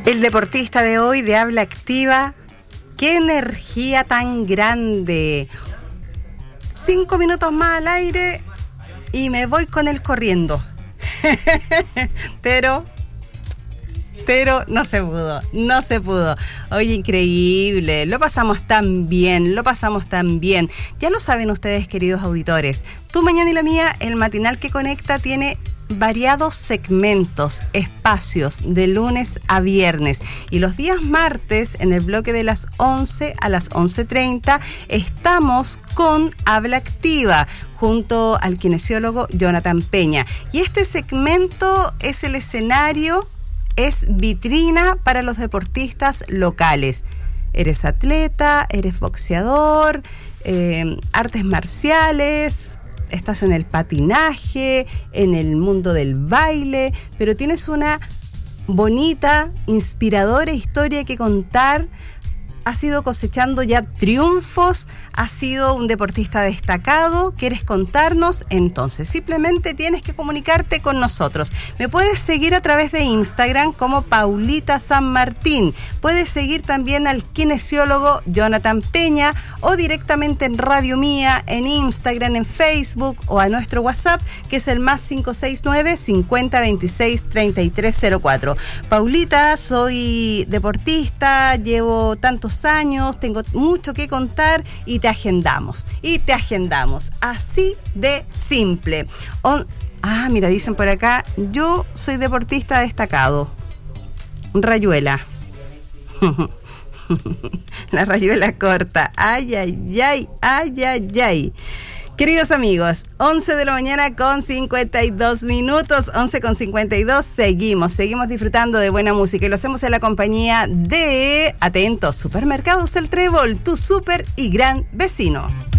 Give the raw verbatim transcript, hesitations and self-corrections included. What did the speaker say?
El deportista de hoy de habla activa, qué energía tan grande. Cinco minutos más al aire y me voy con él corriendo. pero, pero no se pudo, no se pudo. Oye, increíble, lo pasamos tan bien, lo pasamos tan bien. Ya lo saben ustedes, queridos auditores, Tu Mañana y la Mía, el matinal que conecta, tiene variados segmentos, espacios de lunes a viernes, y los días martes en el bloque de las once a las once treinta estamos con Habla Activa junto al kinesiólogo Jonathan Peña, y este segmento es el escenario, es vitrina para los deportistas locales. Eres atleta, eres boxeador, eh, artes marciales, estás en el patinaje, en el mundo del baile, pero tienes una bonita, inspiradora historia que contar. Has ido cosechando ya triunfos, has sido un deportista destacado. ¿Quieres contarnos? Entonces, simplemente tienes que comunicarte con nosotros. Me puedes seguir a través de Instagram como Paulita San Martín. Puedes seguir también al kinesiólogo Jonathan Peña o directamente en Radio Mía, en Instagram, en Facebook o a nuestro WhatsApp, que es el más cinco seis nueve, cincuenta veintiséis, treinta y tres cero cuatro. Paulita, soy deportista, llevo tantos años, tengo mucho que contar y te agendamos, y te agendamos, así de simple. On... Ah, mira, dicen por acá, yo soy deportista destacado. Rayuela. La rayuela corta. Ay, ay, ay, ay, ay, ay. Queridos amigos, once de la mañana con cincuenta y dos minutos, once con cincuenta y dos, seguimos, seguimos disfrutando de buena música y lo hacemos en la compañía de, atentos, Supermercados El Trébol, tu súper y gran vecino.